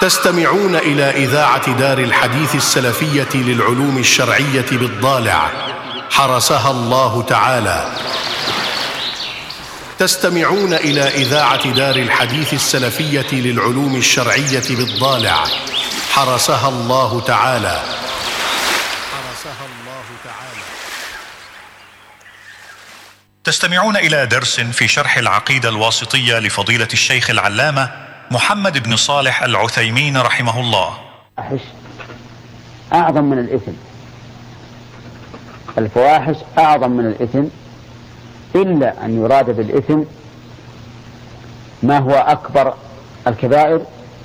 تستمعون إلى إذاعة دار الحديث السلفية للعلوم الشرعية بالضالع حرسها الله تعالى. تستمعون إلى إذاعة دار الحديث السلفية للعلوم الشرعية بالضالع حرسها الله تعالى. تستمعون إلى درس في شرح العقيدة الواسطية لفضيلة الشيخ العلامة محمد بن صالح العثيمين رحمه الله. أعظم من الإثم، الفواحش أعظم من الإثم، إلا أن يراد بالإثم ما هو أكبر الكبائر،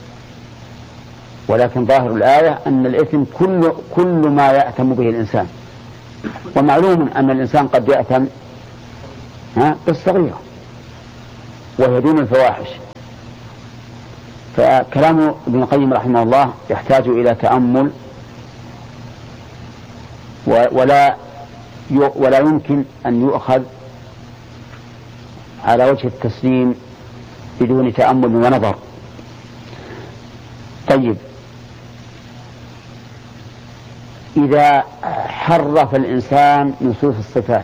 ولكن ظاهر الآية أن الإثم كل ما يأثم به الإنسان، ومعلوم أن الإنسان قد يأثم بالصغيرة وهي دون الفواحش. فكلام ابن القيم رحمه الله يحتاج إلى تأمل، ولا يمكن أن يؤخذ على وجه التسليم بدون تأمل ونظر. طيب، إذا حرف الإنسان نصوص الصفات،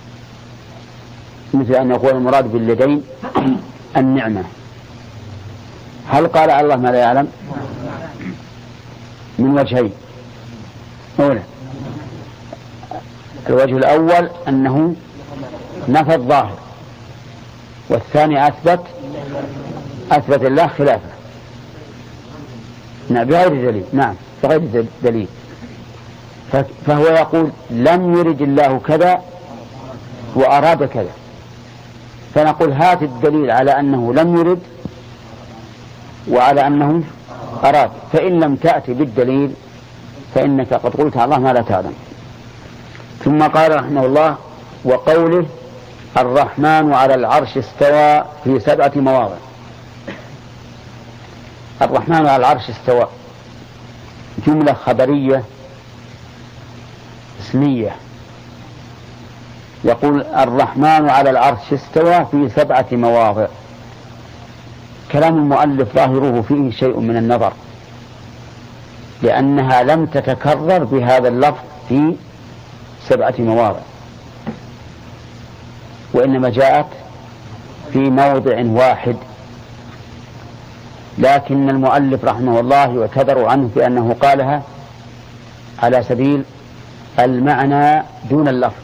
مثل أن يقول المراد باليدين النعمة، هل قال الله ما لا يعلم؟ من وجهين: أولا، الوجه الأول أنه نفى الظاهر، والثاني أثبت الله خلافه بغير دليل. بغير دليل. فهو يقول لم يرد الله كذا وأراد كذا، فنقول هات الدليل على أنه لم يرد وعلى أنه أراد، فإن لم تأتي بالدليل فإنك قد قلت على الله ما لا تعلم. ثم قال رحمه الله: وقوله الرحمن على العرش استوى في 7 مواضع. الرحمن على العرش استوى جملة خبرية اسمية، يقول الرحمن على العرش استوى في 7 مواضع. كلام المؤلف ظاهره فيه شيء من النظر، لأنها لم تتكرر بهذا اللفظ في 7 مواضع، وإنما جاءت في موضع واحد. لكن المؤلف رحمه الله يعتذر عنه بأنه قالها على سبيل المعنى دون اللفظ،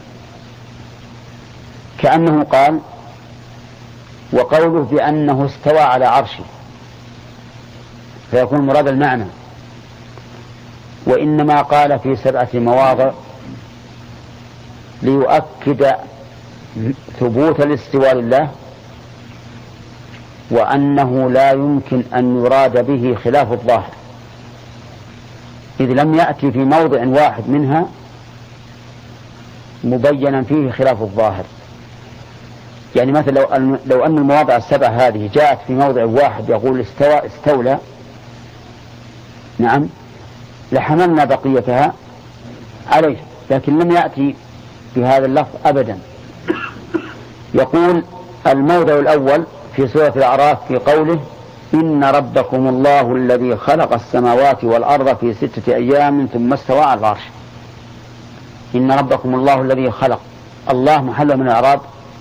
كأنه قال: وقوله بأنه استوى على عرشه، فيكون مراد المعنى، وإنما قال في 7 مواضع ليؤكد ثبوت الاستواء لله، وأنه لا يمكن أن يراد به خلاف الظاهر، إذ لم يأتي في موضع واحد منها مبينا فيه خلاف الظاهر. يعني مثلا لو أن المواضع 7 هذه جاءت في موضع واحد يقول استولى، لحملنا بقيتها عليه، لكن لم يأتي بهذا اللفظ أبدا. يقول الموضع الأول في سورة الأعراف في قوله: إن ربكم الله الذي خلق السماوات والأرض في 6 أيام ثم استوى على العرش. إن ربكم الله الذي خلق، الله محل من الإعراب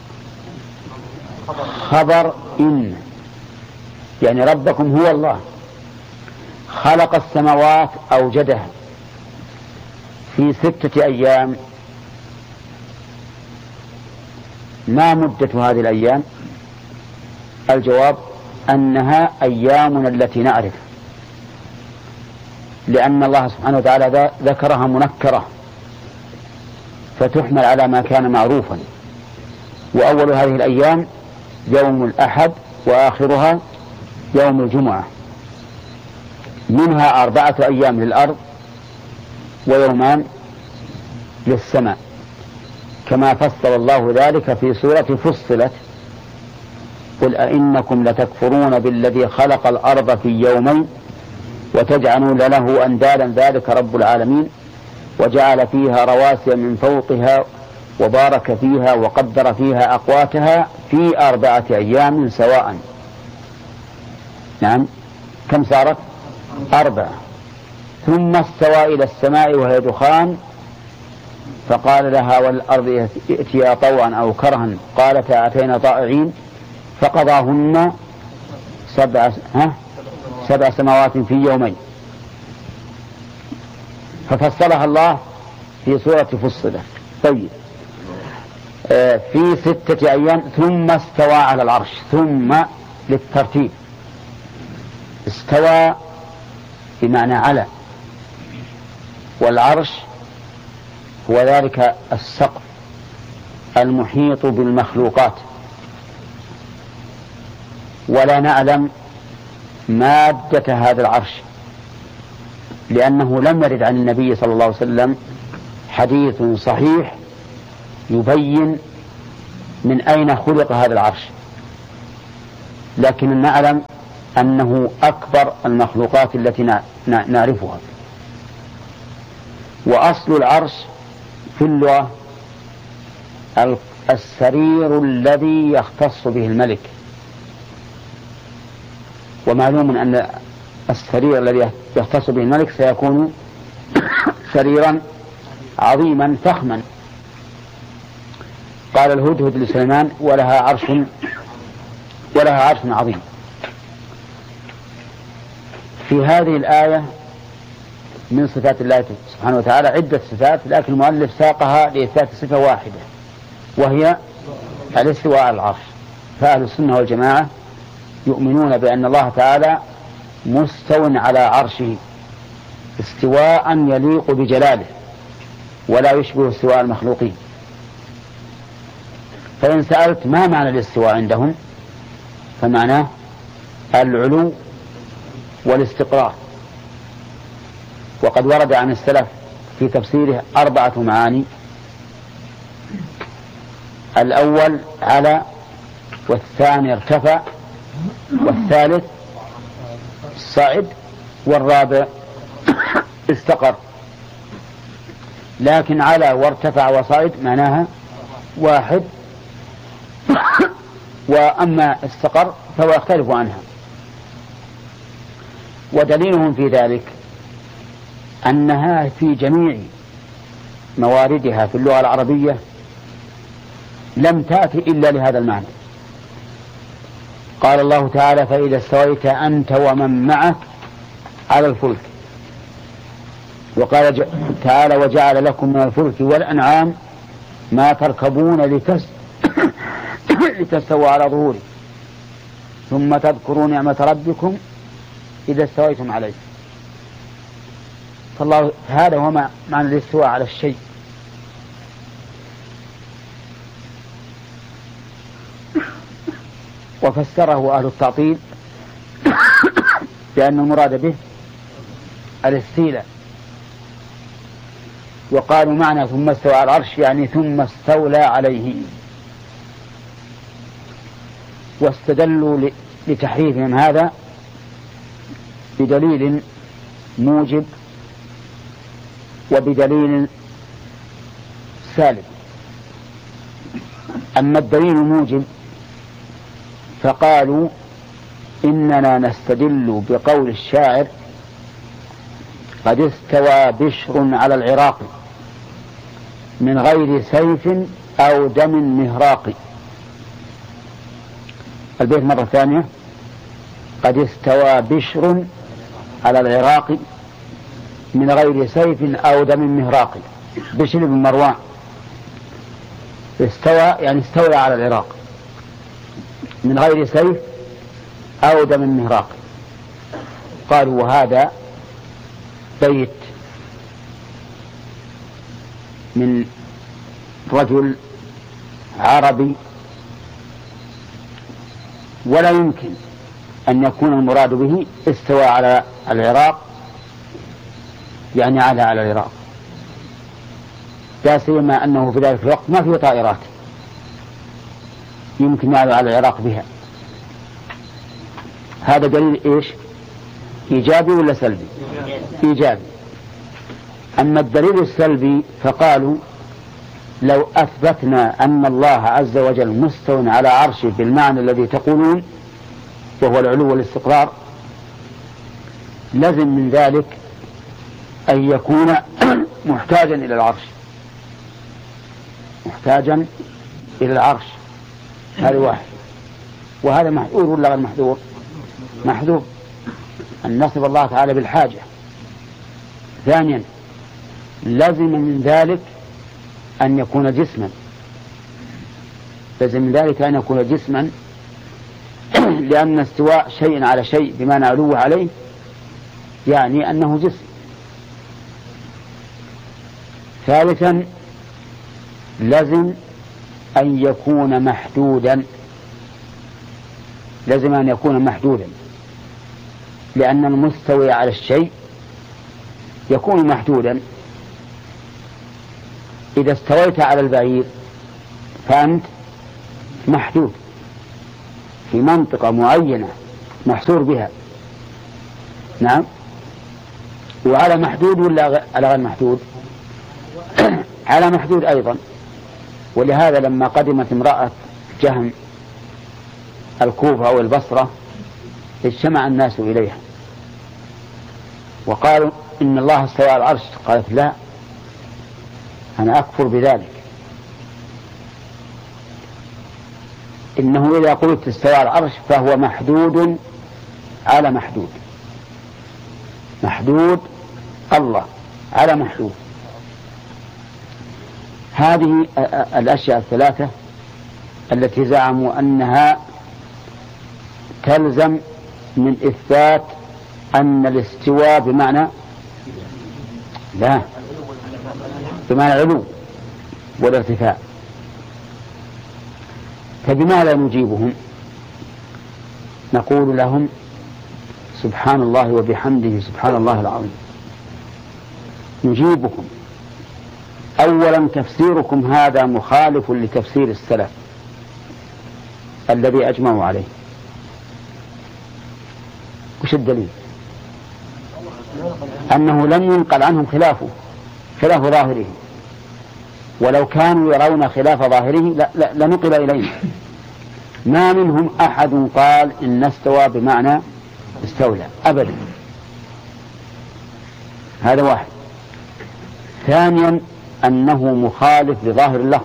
خبر إن، يعني ربكم هو الله، خلق السماوات أوجدها في 6 أيام. ما مدة هذه الأيام؟ الجواب أنها أيامنا التي نعرف، لأن الله سبحانه وتعالى ذكرها منكرة فتحمل على ما كان معروفا. وأول هذه الأيام يوم الأحد، وآخرها يوم الجمعة، منها 4 أيام للأرض ويومان للسماء، كما فصل الله ذلك في سورة فصلت: قل أئنكم لتكفرون بالذي خلق الأرض في يومين وتجعلون له أندادا ذلك رب العالمين وجعل فيها رواسي من فوقها وبارك فيها وقدر فيها أقواتها في 4 أيام سواء. كم صارت؟ 4. ثم استوى إلى السماء وهي دخان فقال لها والأرض ائتيا طوعا أو كرها قالتا أتينا طائعين فقضاهن 7 سماوات في يومين. ففصلها الله في سورة فصلت. طيب، في 6 أيام. ثم استوى على العرش. ثم للترتيب، استوى بمعنى على، والعرش هو ذلك السقف المحيط بالمخلوقات، ولا نعلم مادة هذا العرش لأنه لم يرد عن النبي صلى الله عليه وسلم حديث صحيح يبين من أين خلق هذا العرش، لكن نعلم أنه أكبر المخلوقات التي نعرفها. وأصل العرش في اللغة السرير الذي يختص به الملك، ومعلوم أن السرير الذي يختص به الملك سيكون سريرا عظيما فخما. قال الهدهد لسليمان ولها عرش عظيم. في هذه الآية من صفات الله سبحانه وتعالى عدة صفات، لكن المؤلف ساقها لإثبات صفة واحدة وهي الاستواء على العرش. فأهل السنة والجماعة يؤمنون بأن الله تعالى مستو على عرشه استواء يليق بجلاله ولا يشبه استواء المخلوقين. فإن سألت ما معنى الاستواء عندهم فمعناه العلو والاستقرار، وقد ورد عن السلف في تفسيره 4 معاني. الأول على، والثاني ارتفع، والثالث صعد، والرابع استقر. لكن على وارتفع وصعد معناها واحد، وأما استقر فهو يختلف عنها. ودليلهم في ذلك أنها في جميع مواردها في اللغة العربية لم تأتي إلا لهذا المعنى. قال الله تعالى فإذا استويت أنت ومن معك على الفلك. وقال تعالى وجعل لكم من الفلك والأنعام ما تركبون لتستووا على ظهوره ثم تذكروا نعمة ربكم إذا استويتم عليه. فالله هذا هو معنى الاستواء على الشيء. وفسره أهل التعطيل بأن المراد به الاستيلاء، وقالوا معنى ثم استوى على العرش يعني ثم استولى عليه، واستدلوا لتحريفهم هذا بدليل موجب وبدليل سالب. أما الدليل الموجب فقالوا إننا نستدل بقول الشاعر قد استوى بشر على العراق من غير سيف أو دم مهراق. البيت مرة ثانية قد استوى بشر على العراق من غير سيف أو دم مهراق. بشر بن مروان استوى يعني استولى على العراق من غير سيف أو دم مهراق. قالوا وهذا بيت من رجل عربي ولا يمكن أن يكون المراد به استوى على العراق يعني على العراق، لا سيما أنه في ذلك الوقت ما في طائرات يمكن يعلو على العراق بها. هذا دليل إيش؟ إيجابي ولا سلبي؟ إيجابي. أما الدليل السلبي فقالوا لو أثبتنا أن الله عز وجل مستو على عرشه بالمعنى الذي تقولون وهو العلو والاستقرار لزم من ذلك أن يكون محتاجا إلى العرش، محتاجا إلى العرش، هذا واحد. وهذا محذور ولا غير محذور؟ محذور، أن نصف الله تعالى بالحاجة. ثانيا لزم من ذلك أن يكون جسما، لزم من ذلك أن يكون جسما، لأن استواء شيء على شيء بمعنى علوه عليه يعني أنه جسم. ثالثا لزم أن يكون محدودا، لزم أن يكون محدودا، لأن المستوي على الشيء يكون محدودا. إذا استويت على البعير فأنت محدود في منطقة معينة محصور بها. نعم. وعلى محدود ولا على غير محدود؟ على محدود أيضا. ولهذا لما قدمت امرأة جهم الكوفة أو البصرة اجتمع الناس إليها وقالوا إن الله استوى على العرش. قالت لا، أنا أكفر بذلك، إنه إذا قلت استوى على العرش فهو محدود على محدود، محدود الله على محدود. هذه الأشياء الثلاثة التي زعموا أنها تلزم من إثبات أن الاستواء بمعنى لا، بمعنى العلو والارتفاع. فبماذا نجيبهم؟ نقول لهم سبحان الله وبحمده سبحان الله العظيم. نجيبكم أولا تفسيركم هذا مخالف لتفسير السلف الذي أجمعوا عليه. وش الدليل؟ أنه لم ينقل عنهم خلاف ظاهره، ولو كانوا يرون خلاف ظاهره لنقل إلينا. ما منهم أحد قال إن استوى بمعنى استولى أبدا. هذا واحد. ثانيا أنه مخالف لظاهر اللفظ،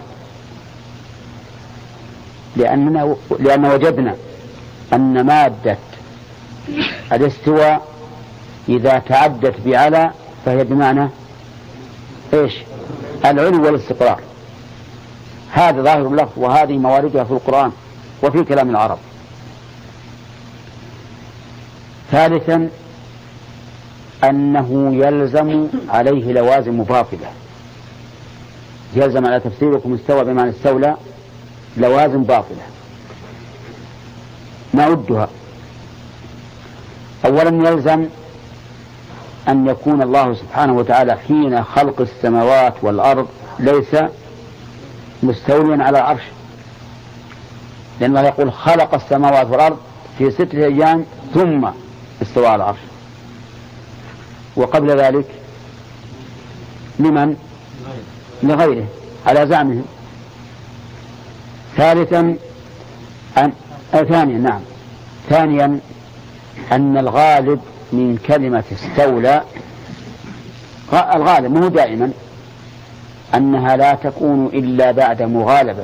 لأن وجدنا أن مادة الاستواء إذا تعدت بعلى فهي بمعنى إيش؟ العلو والاستقرار. هذا ظاهر اللفظ، وهذه مواردها في القرآن وفي كلام العرب. ثالثا أنه يلزم عليه لوازم باطلة، يلزم على تفسيركم استوى بمعنى استولى لوازم باطلة نعدها. أولا يلزم أن يكون الله سبحانه وتعالى حين خلق السماوات والأرض ليس مستوليا على العرش، لأنه يقول خلق السماوات والأرض في 6 أيام ثم استوى على العرش، وقبل ذلك لمن؟ لغيره على زعمهم. ثانيا أن الغالب من كلمة استولى، الغالب مو دائما، أنها لا تكون إلا بعد مغالبة،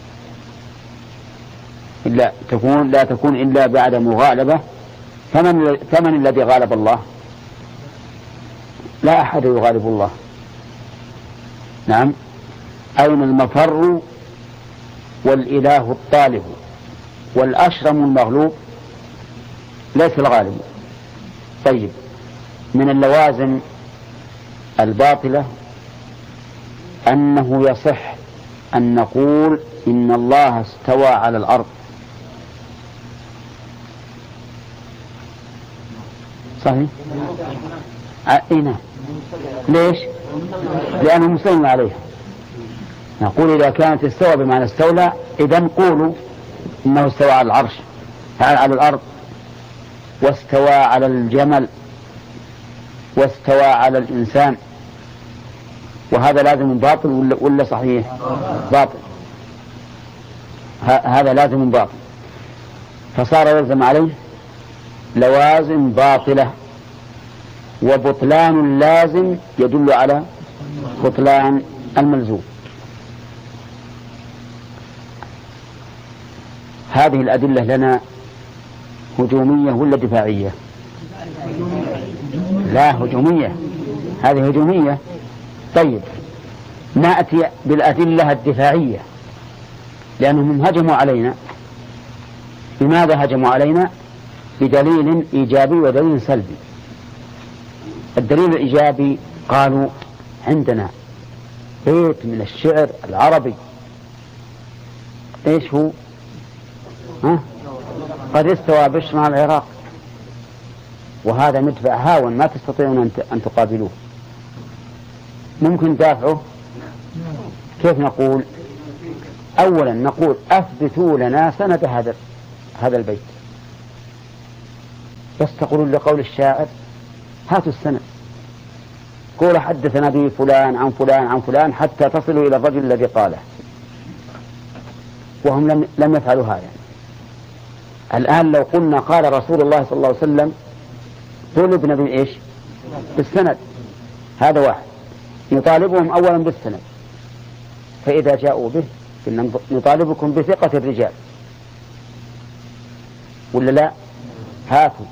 لا تكون إلا بعد مغالبة. فمن الذي غالب الله؟ لا أحد يغالب الله. نعم. أين المفر والإله الطالب والأشرم المغلوب؟ ليس الغالب. طيب، من اللوازم الباطلة أنه يصح أن نقول إن الله استوى على الأرض. صحيح؟ نعم. ليش؟ لأنه مستوى عليها. نقول إذا كانت استوى بمعنى استولى إذن قولوا إنه استوى على العرش، على الأرض، واستوى على الجمل، واستوى على الإنسان. وهذا لازم باطل ولا صحيح؟ باطل. هذا لازم باطل، فصار يلزم عليه لوازم باطلة وبطلان اللازم يدل على بطلان الملزوم. هذه الأدلة لنا هجومية ولا دفاعية؟ لا، هجومية. هذه هجومية. طيب نأتي بالأدلة الدفاعية، لأنهم هجموا علينا. بماذا هجموا علينا؟ بدليل إيجابي ودليل سلبي. الدليل الإيجابي قالوا عندنا بيت من الشعر العربي، إيش هو؟ قد استوى بشر على العراق، وهذا مدفع هاون ما تستطيعون أن تقابلوه. ممكن دافعه؟ كيف نقول؟ أولا نقول أثبتوا لنا سند هذا البيت، بس تقولون لقول الشاعر هاتوا السند، قول حدثنا به فلان عن فلان عن فلان حتى تصلوا إلى الرجل الذي قاله، وهم لم يفعلوا هذا. الآن لو قلنا قال رسول الله صلى الله عليه وسلم طلبنا بالإيش؟ بالسند. هذا واحد، نطالبهم أولا بالسند، فإذا جاءوا به نطالبكم بثقة الرجال ولا لا؟ هاتوا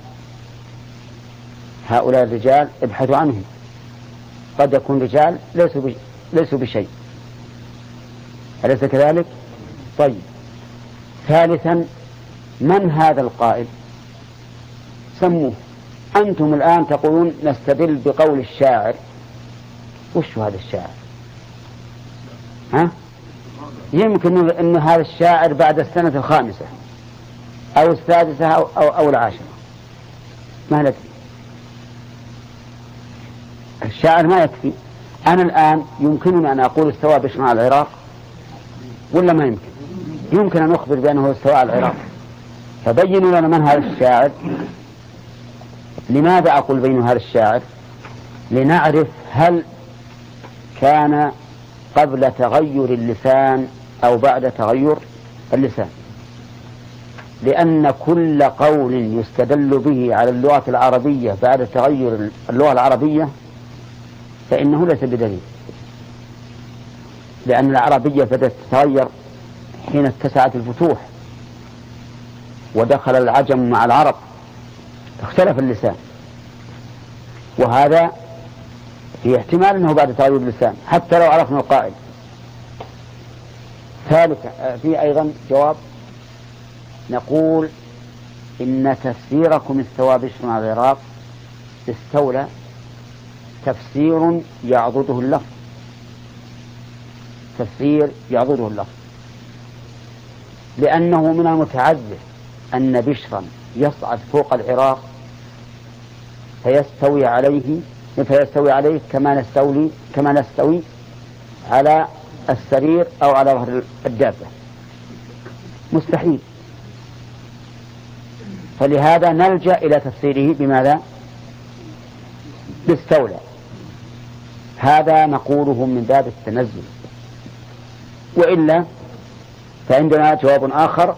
هؤلاء الرجال ابحثوا عنهم، قد يكون رجال ليسوا بشيء، أليس كذلك؟ طيب ثالثا من هذا القائل؟ سموه. أنتم الآن تقولون نستدل بقول الشاعر. وش هذا الشاعر؟ يمكن أن هذا الشاعر بعد السنة الخامسة أو السادسة أو العاشرة، ما ندري. الشاعر ما يكفي. أنا الآن يمكنني أن أقول استوى بشر على العراق ولا ما يمكن؟ يمكن أن أخبر بأنه استوى على العراق. فبينوا لنا من هذا الشاعر. لماذا أقول بين هذا الشاعر؟ لنعرف هل كان قبل تغير اللسان أو بعد تغير اللسان، لأن كل قول يستدل به على اللغة العربية بعد تغير اللغة العربية فإنه ليس بدليل، لأن العربية بدأت تتغير حين اتسعت الفتوح ودخل العجم مع العرب، اختلف اللسان، وهذا في احتمال أنه بعد تغير اللسان حتى لو عرفنا القائل. ثالثا في أيضا جواب، نقول إن تفسيركم استوى بشر على العراق استولى تفسير يعضده اللفظ، تفسير يعضده اللفظ، لأنه من المتعذر أن بشرا يصعد فوق العراق فيستوي عليه كما نستوي على السرير أو على ظهر الدابة، مستحيل. فلهذا نلجأ إلى تفسيره بماذا؟ باستولى. هذا نقوله من باب التنزل، وإلا فعندنا جواب آخر،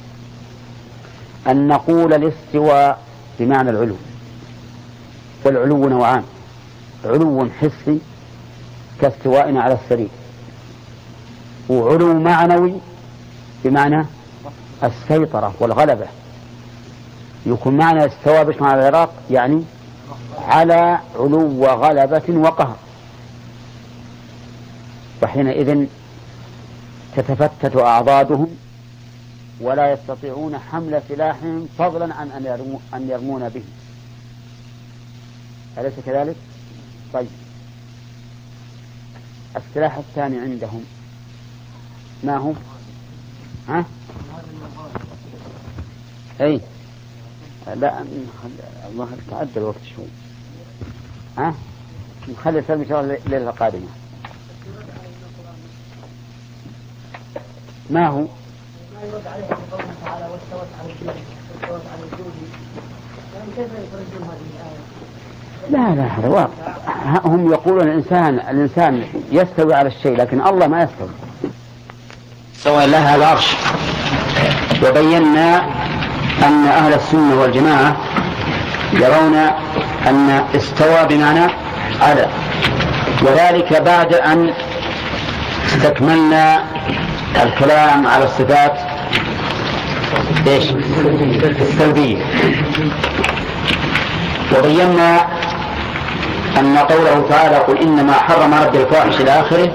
أن نقول الاستواء بمعنى العلو، والعلو نوعان: علو حسي كاستوائنا على السرير، وعلو معنوي بمعنى السيطرة والغلبة. يكون معنى استوى بشر على العراق يعني على علو غلبة وقهر، وحينئذ تتفتت أعضادهم ولا يستطيعون حمل سلاحهم فضلا عن أن يرمون به، أليس كذلك؟ طيب السلاح الثاني عندهم ما هو؟ أي لا، الله تعدى الوقت شوي. نخلي السلم إن شاء الله الليلة القادمة. ما هو؟ يرد عليه قوله تعالى واستوت على الجود واستوت على الجود، يعني كيف يخرجون هذه الآية؟ لا هذا واقع. هم يقولون الإنسان يستوي على الشيء، لكن الله ما يستوي. استوى الله على العرش. وبينا أن أهل السنة والجماعة يرون أن استوى بمعنى على، وذلك بعد أن استكملنا الكلام على الصفات السلبية، وبينا أن قوله تعالى قل إنما حرم ربي الفواحش إلى آخره،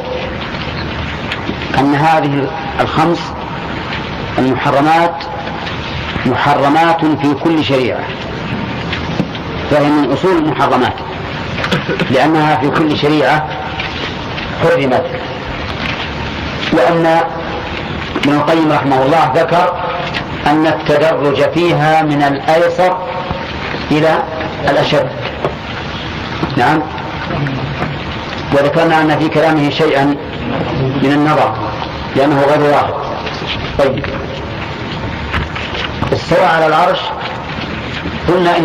أن هذه الخمس المحرمات محرمات في كل شريعة، فهي من أصول المحرمات لأنها في كل شريعة حرمت. وأن ابن القيم رحمه الله ذكر أن التدرج فيها من الأيسر إلى الأشد. نعم، وذكرنا أن في كلامه شيئا من النظر لأنه غير واحد. طيب، استوى على العرش، قلنا